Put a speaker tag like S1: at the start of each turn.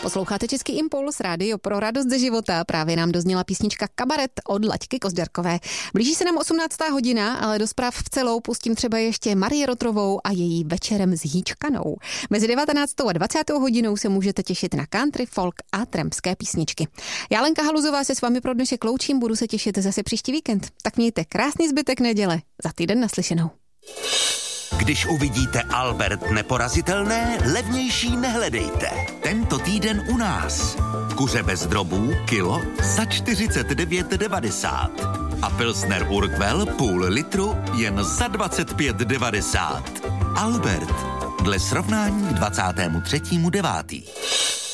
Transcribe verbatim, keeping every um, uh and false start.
S1: Posloucháte Český impuls, rádio pro radost ze života. Právě nám dozněla písnička Kabaret od Laďky Kozďarkové. Blíží se nám osmnáctá hodina, ale do zpráv v celou pustím třeba ještě Marii Rotrovou a její Večerem s hýčkanou. Mezi devatenáctou a dvacátou hodinou se můžete těšit na country, folk a trampské písničky. Já, Lenka Haluzová, se s vámi pro dnešek loučím, budu se těšit zase příští víkend. Tak mějte krásný zbytek neděle. Za týden naslyšenou.
S2: Když uvidíte Albert neporazitelné, levnější nehledejte. Tento týden u nás. Kuře bez drobů, kilo za čtyřicet devět devadesát. A Pilsner Urquell půl litru jen za dvacet pět devadesát. Albert, dle srovnání k dvacátému třetímu devátého